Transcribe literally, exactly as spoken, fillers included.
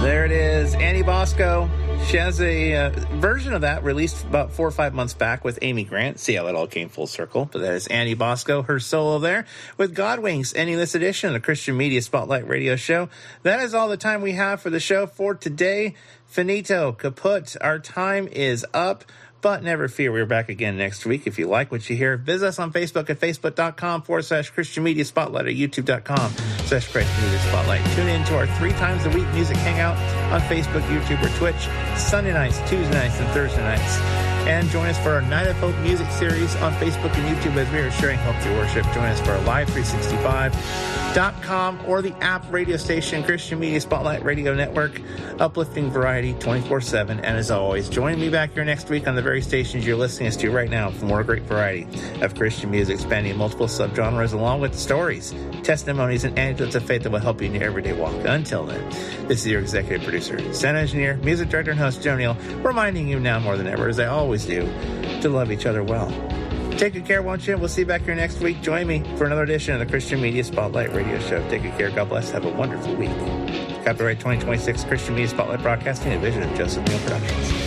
There it is, Annie Bosco. She has a uh, version of that released about four or five months back with Amy Grant. See how it all came full circle. But that is Annie Bosco, her solo there with Godwings, ending this edition of the Christian Media Spotlight Radio Show. That is all the time we have for the show for today. Finito, kaput. Our time is up. But never fear, we're back again next week. If you like what you hear, visit us on Facebook at facebook.com forward slash Christian Media Spotlight or youtube.com slash Christian Media Spotlight. Tune in to our three times a week music hangout on Facebook, YouTube, or Twitch, Sunday nights, Tuesday nights, and Thursday nights. And join us for our Night of Hope music series on Facebook and YouTube as we are sharing hope through worship. Join us for our live three sixty-five dot com or the app radio station, Christian Media Spotlight Radio Network, uplifting variety twenty-four seven. And as always, join me back here next week on the very stations you're listening to right now for more great variety of Christian music spanning multiple subgenres, along with stories, testimonies, and anecdotes of faith that will help you in your everyday walk. Until then, this is your executive producer, sound engineer, music director, and host, Joe Neal, reminding you now more than ever, as I always do, to love each other well. Take good care, won't you? We'll see you back here next week. Join me for another edition of the Christian Media Spotlight Radio Show. Take good care. God bless. Have a wonderful week. Copyright twenty twenty-six Christian Media Spotlight Broadcasting, a vision of Joseph Neal Productions.